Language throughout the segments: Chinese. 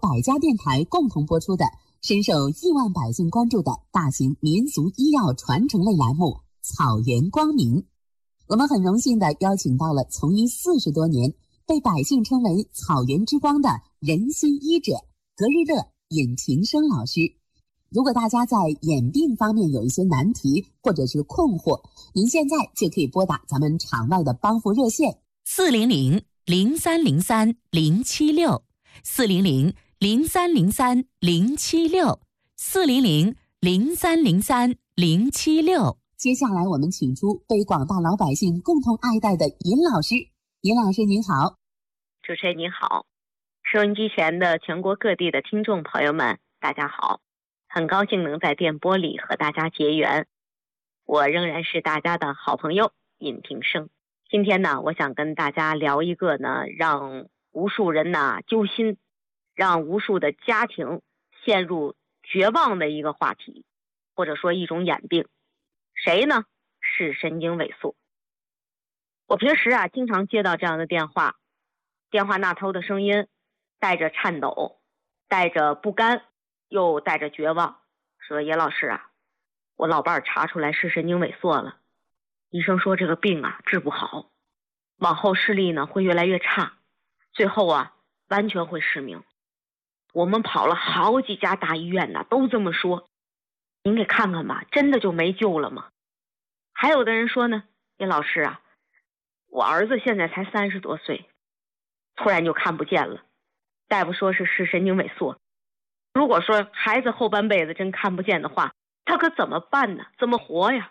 100家电台共同播出的深受亿万百姓关注的大型民俗医药传承类栏目《草原光明》。我们很荣幸地邀请到了从医40多年，被百姓称为草原之光的人心医者格日乐尹勤生老师。如果大家在眼病方面有一些难题或者是困惑，您现在就可以拨打咱们场外的帮扶热线 400-0303-076，400-0303-076。 接下来我们请出被广大老百姓共同爱戴的尹老师。尹老师您好。 主持人您好，收音机前的全国各地的听众朋友们大家好，很高兴能在电波里和大家结缘。我仍然是大家的好朋友尹平生。今天呢，我想跟大家聊一个呢，让无数人呢揪心，让无数的家庭陷入绝望的一个话题，或者说一种眼病。谁呢？视神经萎缩。我平时经常接到这样的电话，电话那头的声音带着颤抖，带着不甘，又带着绝望，说叶老师我老伴儿查出来是神经萎缩了，医生说这个病治不好，往后视力呢会越来越差，最后完全会失明。我们跑了好几家大医院都这么说，您给看看吧，真的就没救了吗？还有的人说呢，叶老师我儿子现在才30多岁，突然就看不见了，大夫说是视神经萎缩。如果说孩子后半辈子真看不见的话，他可怎么办呢？怎么活呀？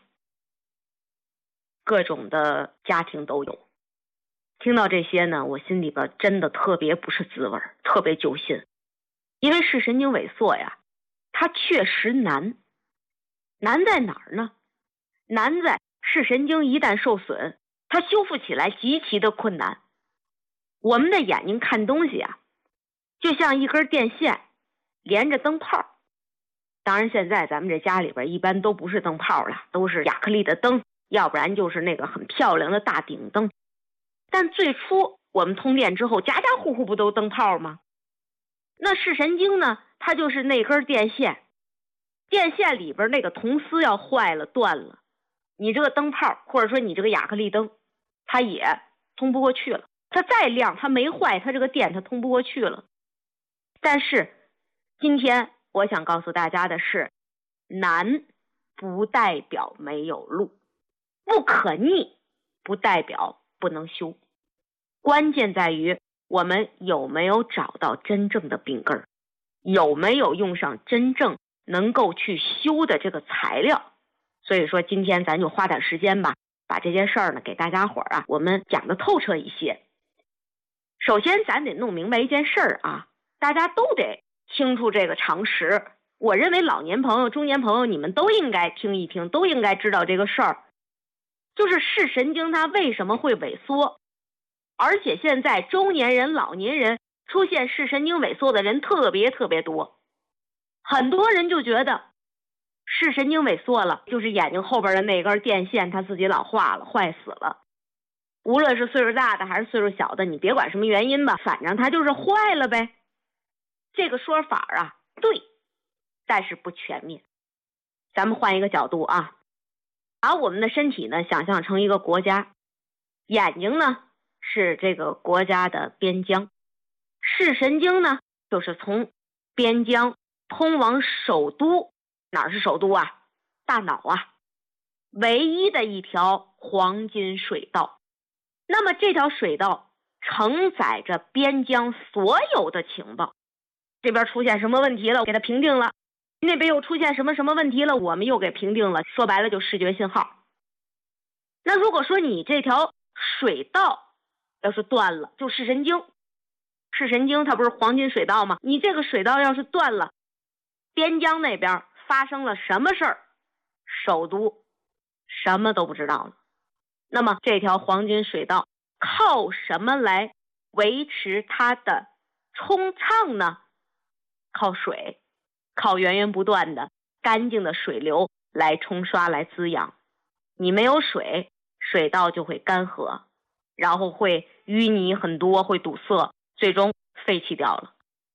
各种的家庭都有。听到这些呢，我心里边真的特别不是滋味，特别揪心。因为视神经萎缩它确实难。难在哪儿呢？难在视神经一旦受损，它修复起来极其的困难。我们的眼睛看东西就像一根电线连着灯泡。当然现在咱们这家里边一般都不是灯泡了，都是亚克力的灯，要不然就是那个很漂亮的大顶灯。但最初我们通电之后，家家户户不都灯泡吗？那视神经呢，它就是那根电线，电线里边那个铜丝要坏了断了，你这个灯泡或者说你这个亚克力灯它也通不过去了。它再亮它没坏，它这个电它通不过去了。但是今天我想告诉大家的是，难不代表没有路，不可逆不代表不能修。关键在于我们有没有找到真正的病根儿，有没有用上真正能够去修的这个材料。所以说今天咱就花点时间吧，把这件事儿呢给大家伙儿我们讲得透彻一些。首先咱得弄明白一件事儿大家都得清楚这个常识。我认为老年朋友、中年朋友你们都应该听一听，都应该知道这个事儿。就是视神经它为什么会萎缩，而且现在中年人、老年人出现视神经萎缩的人特别特别多。很多人就觉得视神经萎缩了就是眼睛后边的那根电线它自己老化了，坏死了。无论是岁数大的还是岁数小的，你别管什么原因吧，反正它就是坏了呗。这个说法对，但是不全面。咱们换一个角度把我们的身体呢想象成一个国家，眼睛呢是这个国家的边疆，视神经呢就是从边疆通往首都。哪儿是首都大脑唯一的一条黄金水道。那么这条水道承载着边疆所有的情报，这边出现什么问题了，给它评定了，那边又出现什么什么问题了，我们又给评定了，说白了就视觉信号。那如果说你这条水道要是断了，就视神经，视神经它不是黄金水道吗？你这个水道要是断了，边疆那边发生了什么事儿，首都什么都不知道了。那么这条黄金水道靠什么来维持它的通畅呢？靠水，靠源源不断的干净的水流来冲刷来滋养。你没有水，水道就会干涸，然后会淤泥很多，会堵塞，最终废弃掉了。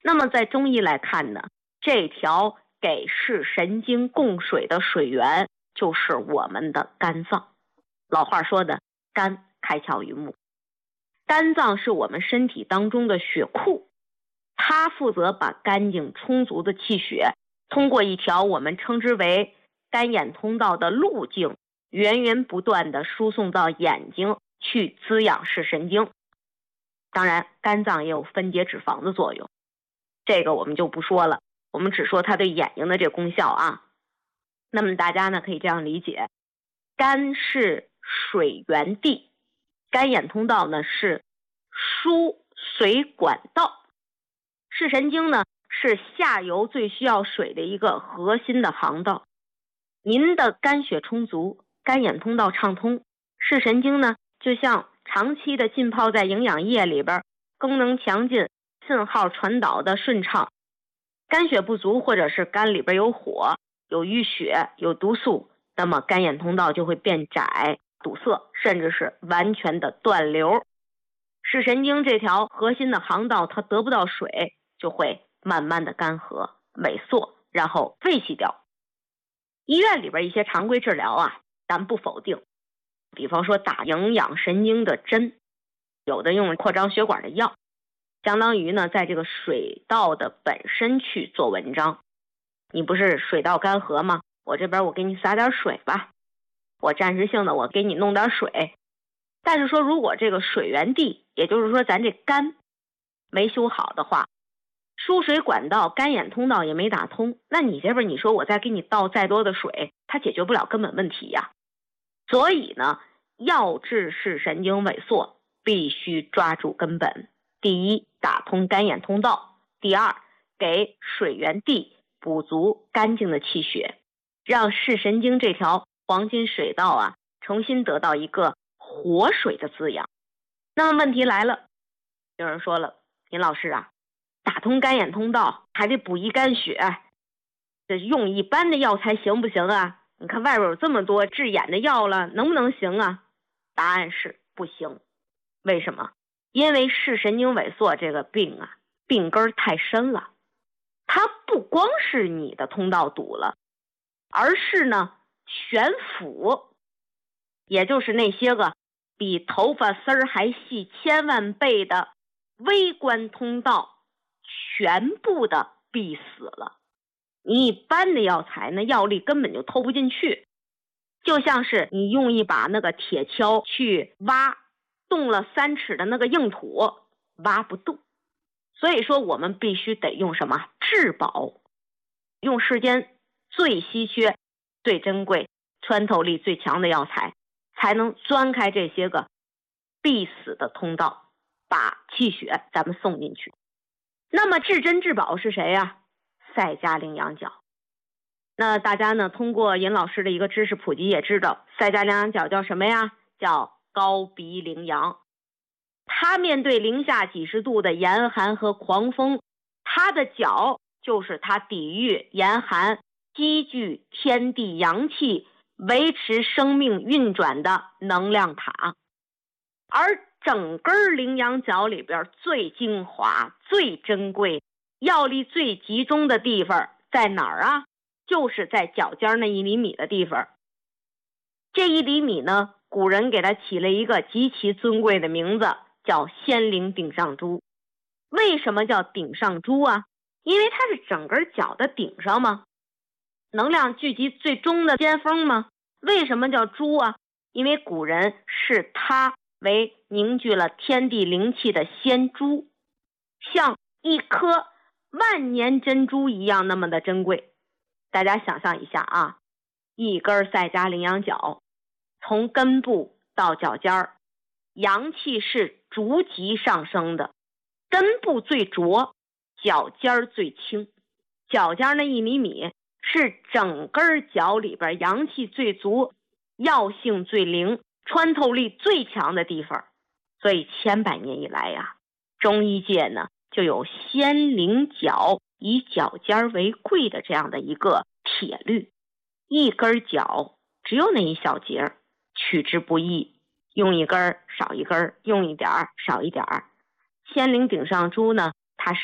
那么在中医来看呢，这条给视神经供水的水源就是我们的肝脏。老话说的，肝开窍于目，肝脏是我们身体当中的血库，它负责把干净充足的气血通过一条我们称之为肝眼通道的路径，源源不断地输送到眼睛去滋养视神经。当然肝脏也有分解脂肪的作用，这个我们就不说了，我们只说它对眼睛的这功效啊。那么大家呢可以这样理解，肝是水源地，肝眼通道呢是输水管道，视神经呢是下游最需要水的一个核心的航道。您的肝血充足，肝眼通道畅通，视神经呢就像长期的浸泡在营养液里边，功能强劲，信号传导的顺畅。肝血不足，或者是肝里边有火、有淤血、有毒素，那么肝眼通道就会变窄、堵塞，甚至是完全的断流。视神经这条核心的航道它得不到水，就会慢慢的干涸、萎缩，然后废弃掉。医院里边一些常规治疗啊，咱不否定，比方说打营养神经的针，有的用扩张血管的药，相当于呢在这个水道的本身去做文章。你不是水道干涸吗？我这边我给你撒点水吧，我暂时性的我给你弄点水。但是说如果这个水源地，也就是说咱这肝没修好的话，输水管道、肝眼通道也没打通，那你这边你说我再给你倒再多的水，它解决不了根本问题呀。所以呢，要治视神经萎缩，必须抓住根本。第一，打通肝眼通道；第二，给水源地补足干净的气血，让视神经这条黄金水道啊，重新得到一个活水的滋养。那么问题来了，有人说了，林老师啊，打通肝眼通道还得补益肝血，这用一般的药材行不行啊？你看外边有这么多治眼的药了，能不能行啊？答案是不行。为什么？因为视神经萎缩这个病啊，病根太深了，它不光是你的通道堵了，而是呢全府，也就是那些个比头发丝儿还细千万倍的微观通道全部的闭死了。你一般的药材呢，药力根本就透不进去，就像是你用一把那个铁锹去挖动了3尺的那个硬土，挖不动。所以说我们必须得用什么？至宝，用世间最稀缺、最珍贵、穿透力最强的药材，才能钻开这些个闭死的通道，把气血咱们送进去。那么至珍至宝是谁呀？赛加羚羊角。那大家呢通过尹老师的一个知识普及也知道，赛加羚羊角叫什么呀？叫高鼻羚羊。它面对零下几十度的严寒和狂风，它的角就是它抵御严寒、积聚天地阳气、维持生命运转的能量塔。而整根羚羊角里边最精华、最珍贵、药力最集中的地方在哪儿啊？就是在脚尖那1厘米的地方。这1厘米呢，古人给它起了一个极其尊贵的名字，叫仙灵顶上珠。为什么叫顶上珠啊？因为它是整根脚的顶上嘛，能量聚集最终的尖峰嘛。为什么叫珠啊？因为古人视它为凝聚了天地灵气的仙珠，像一颗万年珍珠一样那么的珍贵。大家想象一下啊，一根赛加羚羊角，从根部到脚尖儿，阳气是逐级上升的，根部最浊，脚尖最轻。脚尖那1厘米是整根脚里边阳气最足、药性最灵、穿透力最强的地方。所以千百年以来呀，中医界呢就有仙灵角以脚尖为贵的这样的一个铁律。一根脚只有那一小节，取之不易，用一根少一根，用一点少一点。仙灵顶上珠呢，它是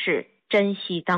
珍惜当